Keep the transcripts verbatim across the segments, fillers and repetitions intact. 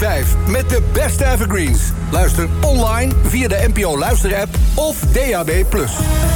vijf met de beste evergreens. Luister online via de N P O Luister-app of D A B plus.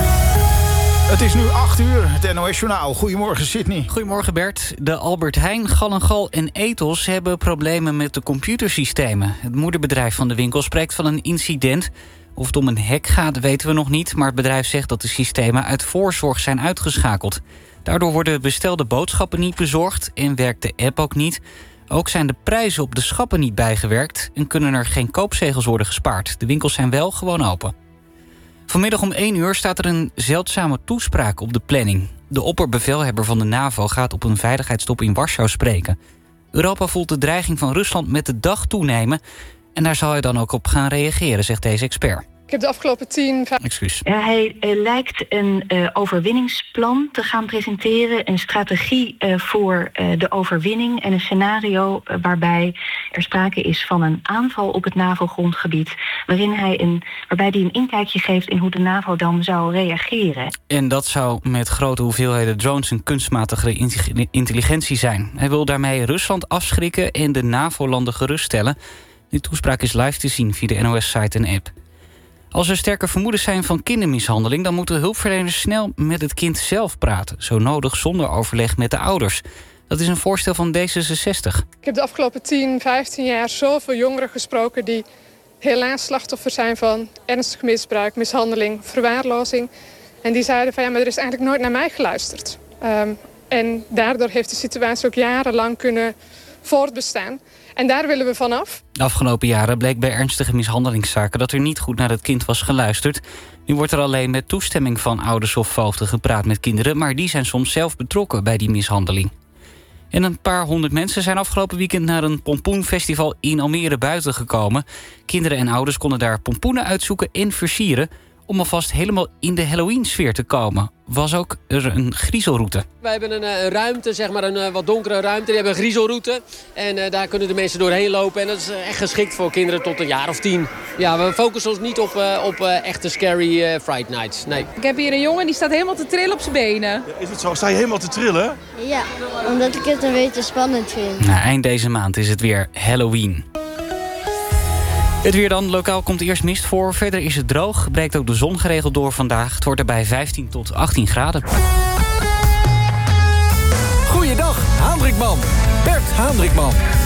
Het is nu acht uur, het N O S-journaal. Goedemorgen, Sydney. Goedemorgen, Bert. De Albert Heijn, Gal en Gal en Ethos hebben problemen met de computersystemen. Het moederbedrijf van de winkel spreekt van een incident. Of het om een hack gaat, weten we nog niet, maar het bedrijf zegt dat de systemen uit voorzorg zijn uitgeschakeld. Daardoor worden bestelde boodschappen niet bezorgd en werkt de app ook niet. Ook zijn de prijzen op de schappen niet bijgewerkt en kunnen er geen koopzegels worden gespaard. De winkels zijn wel gewoon open. Vanmiddag om één uur staat er een zeldzame toespraak op de planning. De opperbevelhebber van de NAVO gaat op een veiligheidstop in Warschau spreken. Europa voelt de dreiging van Rusland met de dag toenemen en daar zal hij dan ook op gaan reageren, zegt deze expert. Ik heb de afgelopen tien... Excuus. Uh, hij uh, lijkt een uh, overwinningsplan te gaan presenteren. Een strategie uh, voor uh, de overwinning. En een scenario uh, waarbij er sprake is van een aanval op het NAVO-grondgebied. Waarin hij een, waarbij hij een inkijkje geeft in hoe de NAVO dan zou reageren. En dat zou met grote hoeveelheden drones en kunstmatige intelligentie zijn. Hij wil daarmee Rusland afschrikken en de NAVO-landen geruststellen. Die toespraak is live te zien via de N O S-site en app. Als er sterke vermoedens zijn van kindermishandeling, dan moeten hulpverleners snel met het kind zelf praten. Zo nodig zonder overleg met de ouders. Dat is een voorstel van D zesenzestig. Ik heb de afgelopen tien, vijftien jaar zoveel jongeren gesproken die helaas slachtoffer zijn van ernstig misbruik, mishandeling, verwaarlozing. En die zeiden van ja, maar er is eigenlijk nooit naar mij geluisterd. Um, en daardoor heeft de situatie ook jarenlang kunnen voortbestaan. En daar willen we vanaf. De afgelopen jaren bleek bij ernstige mishandelingszaken dat er niet goed naar het kind was geluisterd. Nu wordt er alleen met toestemming van ouders of voogden gepraat met kinderen, maar die zijn soms zelf betrokken bij die mishandeling. En een paar honderd mensen zijn afgelopen weekend naar een pompoenfestival in Almere buiten gekomen. Kinderen en ouders konden daar pompoenen uitzoeken en versieren om alvast helemaal in de Halloween-sfeer te komen. Was ook er een griezelroute. Wij hebben een, een ruimte, zeg maar een wat donkere ruimte. Die hebben een griezelroute. En uh, daar kunnen de mensen doorheen lopen. En dat is echt geschikt voor kinderen tot een jaar of tien. Ja, we focussen ons niet op, uh, op uh, echte scary uh, Fright Nights. Nee. Ik heb hier een jongen die staat helemaal te trillen op zijn benen. Ja, is het zo? Sta je helemaal te trillen? Ja, omdat ik het een beetje spannend vind. Nou, eind deze maand is het weer Halloween. Het weer dan. Lokaal komt eerst mist voor. Verder is het droog. Breekt ook de zon geregeld door vandaag. Het wordt erbij vijftien tot achttien graden. Goeiedag, Haandrikman. Bert Haandrikman.